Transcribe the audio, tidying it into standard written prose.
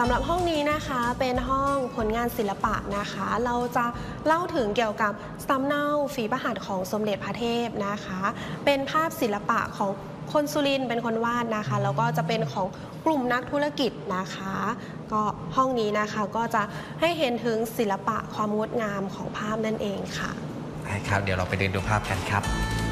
ำหรับห้องนี้นะคะเป็นห้องผลงานศิลปะนะคะเราจะเล่าถึงเกี่ยวกับสำเนาฝีพระหัตถ์ของสมเด็จพระเทพนะคะเป็นภาพศิลปะของคนสุรินทร์เป็นคนวาดนะคะแล้วก็จะเป็นของกลุ่มนักธุรกิจนะคะก็ห้องนี้นะคะก็จะให้เห็นถึงศิลปะความงดงามของภาพนั่นเองค่ะใช่ครับเดี๋ยวเราไปเดินดูภาพกันครับ